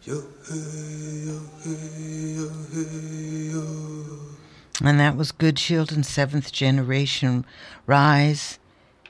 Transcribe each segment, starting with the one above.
And that was Good Shield and Seventh Generation Rise,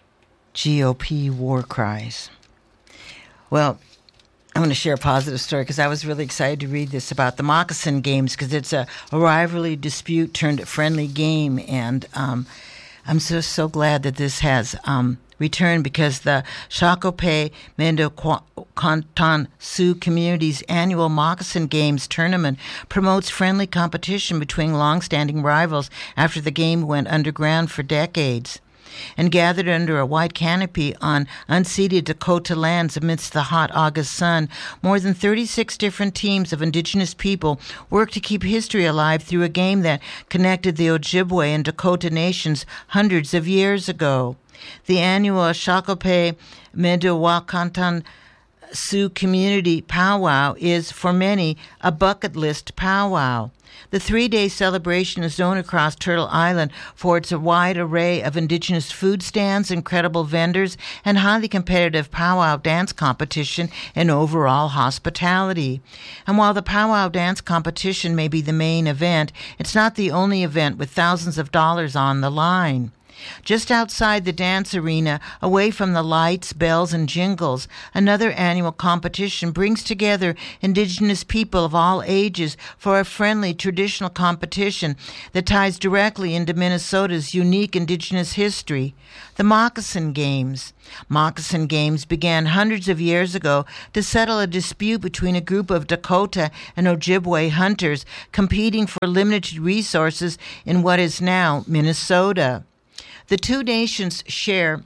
GOP War Cries. Well, I'm going to share a positive story because I was really excited to read this about the Moccasin Games because it's a rivalry dispute turned friendly game. And I'm so glad that this has returned because the Shakopee Mendo Canton Sioux Community's annual Moccasin Games tournament promotes friendly competition between long-standing rivals after the game went underground for decades. And gathered under a white canopy on unceded Dakota lands amidst the hot August sun, more than 36 different teams of indigenous people worked to keep history alive through a game that connected the Ojibwe and Dakota nations hundreds of years ago. The annual Shakopee Mdewakanton Sioux Community Powwow is, for many, a bucket list powwow. The 3-day celebration is known across Turtle Island for its wide array of indigenous food stands, incredible vendors, and highly competitive powwow dance competition and overall hospitality. And while the powwow dance competition may be the main event, it's not the only event with thousands of dollars on the line. Just outside the dance arena, away from the lights, bells, and jingles, another annual competition brings together indigenous people of all ages for a friendly traditional competition that ties directly into Minnesota's unique indigenous history, the Moccasin Games. Moccasin Games began hundreds of years ago to settle a dispute between a group of Dakota and Ojibwe hunters competing for limited resources in what is now Minnesota. The two nations share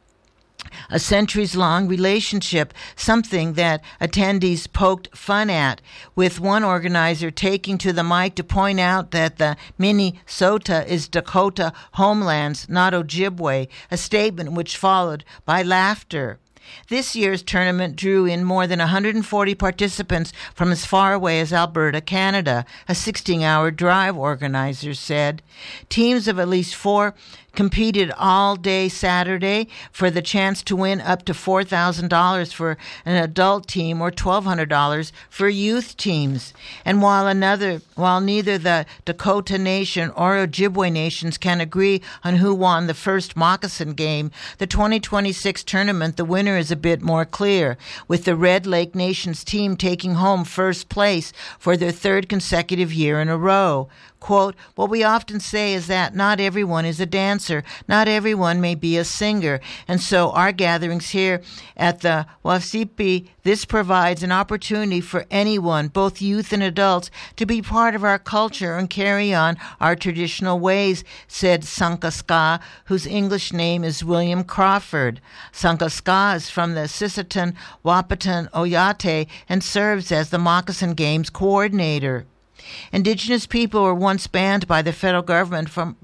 a centuries-long relationship, something that attendees poked fun at, with one organizer taking to the mic to point out that the Minnesota is Dakota homelands, not Ojibwe, a statement which followed by laughter. This year's tournament drew in more than 140 participants from as far away as Alberta, Canada, a 16-hour drive, organizers said. Teams of at least 4 competed all day Saturday for the chance to win up to $4,000 for an adult team or $1,200 for youth teams. And while neither the Dakota Nation or Ojibwe nations can agree on who won the first Moccasin game, the 2026 tournament, the winner is a bit more clear, with the Red Lake Nations team taking home first place for their 3rd consecutive year in a row. Quote, what we often say is that not everyone is a dancer, not everyone may be a singer, and so our gatherings here at the Wasipi, this provides an opportunity for anyone, both youth and adults, to be part of our culture and carry on our traditional ways, said Sankaska, whose English name is William Crawford. Sankaska is from the Sisseton Wahpeton Oyate and serves as the Moccasin Games coordinator. Indigenous people were once banned by the federal government from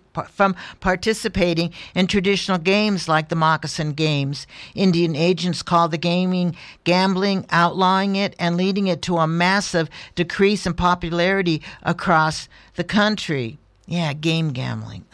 participating in traditional games like the Moccasin Games. Indian agents called the gambling, outlawing it, and leading it to a massive decrease in popularity across the country. Yeah, game gambling.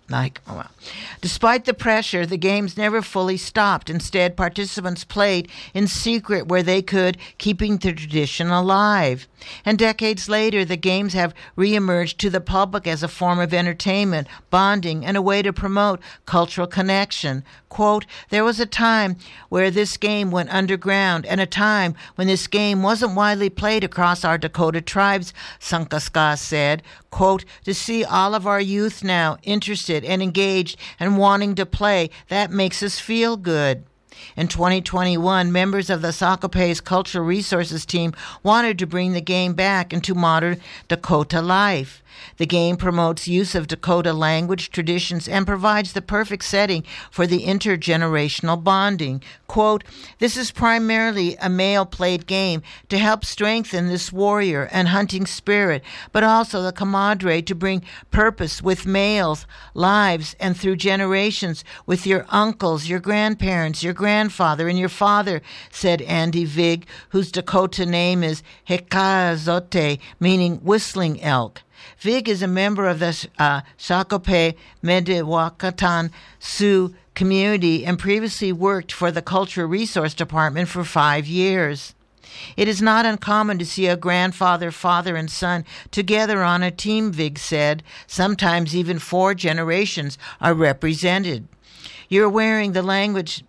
Despite the pressure, the games never fully stopped. Instead, participants played in secret where they could, keeping the tradition alive. And decades later, the games have reemerged to the public as a form of entertainment, bonding, and a way to promote cultural connection. Quote, there was a time where this game went underground and a time when this game wasn't widely played across our Dakota tribes, Sankaska said. Quote, to see all of our youth now interested and engaged and wanting to play, that makes us feel good. In 2021, members of the Sakope's Cultural Resources team wanted to bring the game back into modern Dakota life. The game promotes use of Dakota language, traditions, and provides the perfect setting for the intergenerational bonding. Quote, this is primarily a male-played game to help strengthen this warrior and hunting spirit, but also the camaraderie to bring purpose with males' lives and through generations with your uncles, your grandparents, your grandfather, and your father, said Andy Vig, whose Dakota name is Hekazote, meaning whistling elk. Vig is a member of the Shakopee Mdewakanton Sioux community and previously worked for the Cultural Resource Department for 5 years. It is not uncommon to see a grandfather, father, and son together on a team, Vig said. Sometimes even 4 generations are represented. You're hearing the language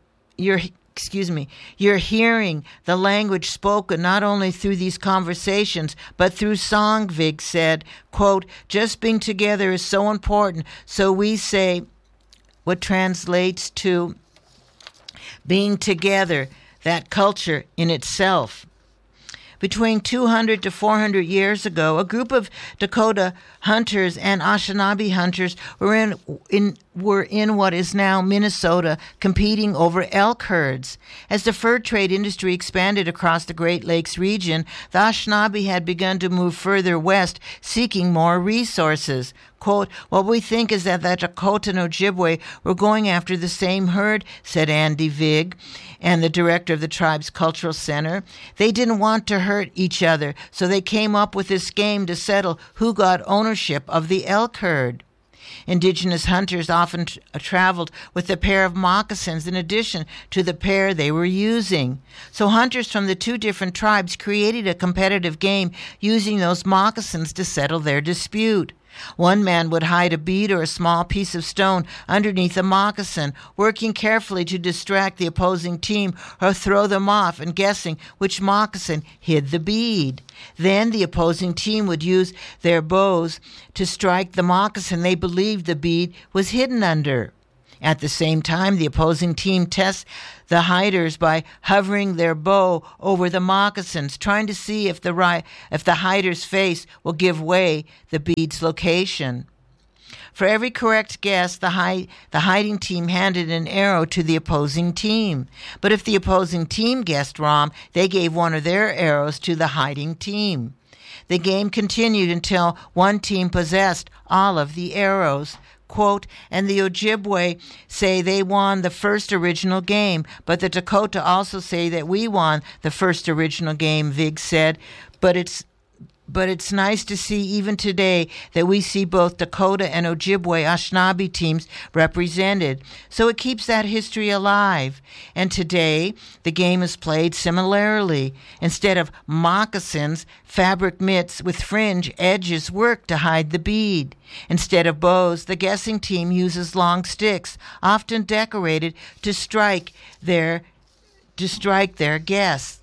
spoken not only through these conversations, but through song, Vig said. Quote, just being together is so important, so we say what translates to being together, that culture in itself. Between 200 to 400 years ago, a group of Dakota hunters and Anishinaabe hunters were in what is now Minnesota, competing over elk herds. As the fur trade industry expanded across the Great Lakes region, the Anishinaabe had begun to move further west, seeking more resources. Quote, what we think is that the Dakota and Ojibwe were going after the same herd, said Andy Vig, and the director of the tribe's cultural center. They didn't want to hurt each other, so they came up with this game to settle who got ownership of the elk herd. Indigenous hunters often traveled with a pair of moccasins in addition to the pair they were using. So hunters from the 2 different tribes created a competitive game using those moccasins to settle their dispute. One man would hide a bead or a small piece of stone underneath a moccasin, working carefully to distract the opposing team or throw them off and guessing which moccasin hid the bead. Then the opposing team would use their bows to strike the moccasin they believed the bead was hidden under. At the same time, the opposing team tests the hiders by hovering their bow over the moccasins, trying to see if the hider's face will give away the bead's location. For every correct guess, the hiding team handed an arrow to the opposing team. But if the opposing team guessed wrong, they gave one of their arrows to the hiding team. The game continued until one team possessed all of the arrows. Quote, and the Ojibwe say they won the first original game, but the Dakota also say that we won the first original game, Vig said. But it's nice to see even today that we see both Dakota and Ojibwe Anishinaabe teams represented. So it keeps that history alive. And today, the game is played similarly. Instead of moccasins, fabric mitts with fringe edges work to hide the bead. Instead of bows, the guessing team uses long sticks, often decorated to strike their guess.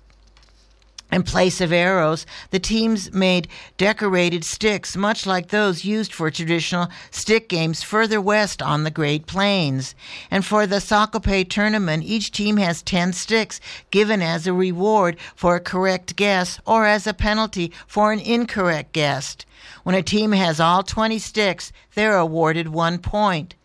In place of arrows, the teams made decorated sticks, much like those used for traditional stick games further west on the Great Plains. And for the Sakape tournament, each team has 10 sticks, given as a reward for a correct guess or as a penalty for an incorrect guess. When a team has all 20 sticks, they're awarded 1 point.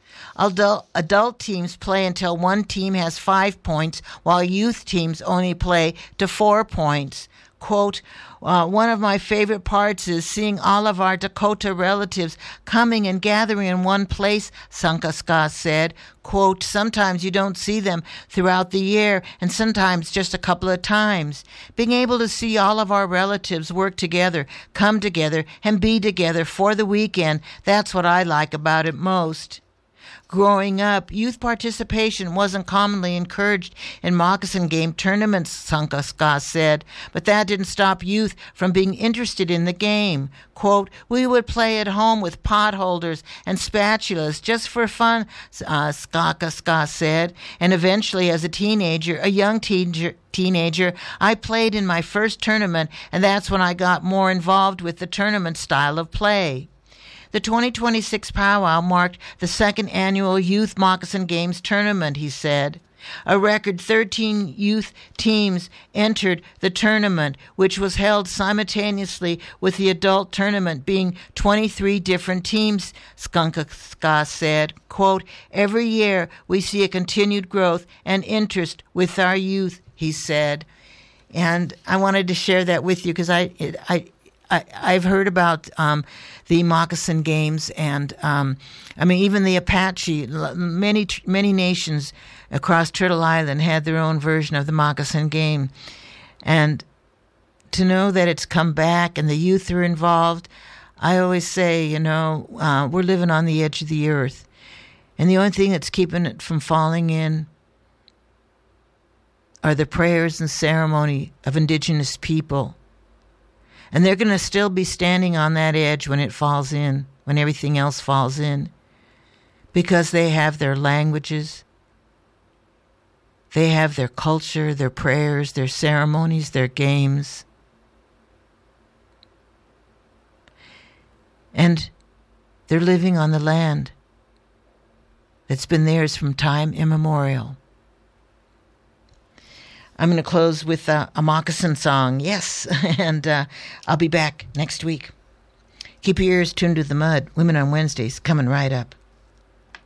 Adult teams play until one team has 5 points, while youth teams only play to 4 points. Quote, one of my favorite parts is seeing all of our Dakota relatives coming and gathering in one place, Sankaska said. Quote, sometimes you don't see them throughout the year and sometimes just a couple of times. Being able to see all of our relatives work together, come together, and be together for the weekend, that's what I like about it most. Growing up, youth participation wasn't commonly encouraged in moccasin game tournaments, Sankaska said, but that didn't stop youth from being interested in the game. Quote, we would play at home with pot holders and spatulas just for fun, Sankaska said, and eventually as a young teenager, I played in my first tournament, and that's when I got more involved with the tournament style of play. The 2026 powwow marked the second annual Youth Moccasin Games tournament, he said. A record 13 youth teams entered the tournament, which was held simultaneously with the adult tournament, being 23 different teams, Skunkaska said. Quote, every year we see a continued growth and interest with our youth, he said. And I wanted to share that with you because I've heard about the moccasin games, and even the Apache. Many nations across Turtle Island had their own version of the moccasin game, and to know that it's come back and the youth are involved, I always say, we're living on the edge of the earth, and the only thing that's keeping it from falling in are the prayers and ceremony of indigenous people. And they're going to still be standing on that edge when it falls in, when everything else falls in, because they have their languages, they have their culture, their prayers, their ceremonies, their games. And they're living on the land that's been theirs from time immemorial. I'm going to close with a moccasin song, yes, and I'll be back next week. Keep your ears tuned to the mud. Women on Wednesdays coming right up.